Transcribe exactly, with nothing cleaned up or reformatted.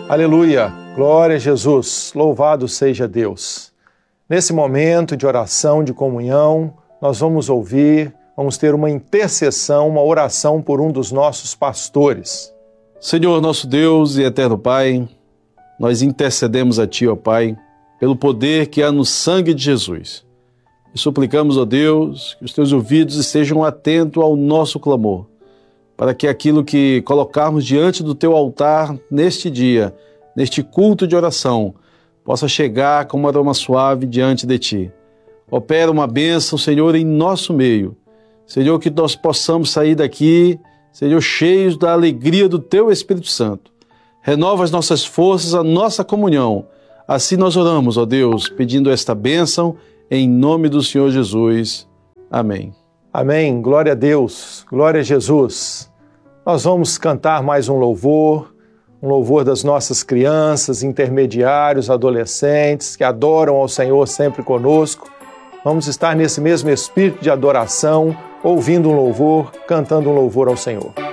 Aleluia! Glória a Jesus! Louvado seja Deus! Nesse momento de oração, de comunhão, nós vamos ouvir, vamos ter uma intercessão, uma oração por um dos nossos pastores. Senhor, nosso Deus e eterno Pai, nós intercedemos a Ti, ó Pai, pelo poder que há no sangue de Jesus. E suplicamos, ó Deus, que os Teus ouvidos estejam atentos ao nosso clamor, para que aquilo que colocarmos diante do Teu altar neste dia, neste culto de oração, possa chegar como um aroma suave diante de Ti. Opera uma bênção, Senhor, em nosso meio. Senhor, que nós possamos sair daqui, Senhor, cheios da alegria do Teu Espírito Santo. Renova as nossas forças, a nossa comunhão. Assim nós oramos, ó Deus, pedindo esta bênção em nome do Senhor Jesus. Amém. Amém. Glória a Deus. Glória a Jesus. Nós vamos cantar mais um louvor, um louvor das nossas crianças, intermediários, adolescentes, que adoram ao Senhor sempre conosco. Vamos estar nesse mesmo espírito de adoração, ouvindo um louvor, cantando um louvor ao Senhor.